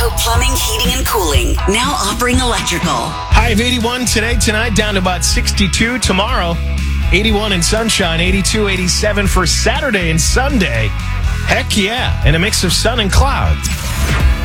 Hope Plumbing, Heating, and Cooling. Now offering electrical. High of 81 today, tonight down to about 62 tomorrow. 81 and sunshine, 82, 87 for Saturday and Sunday. Heck yeah, and a mix of sun and clouds.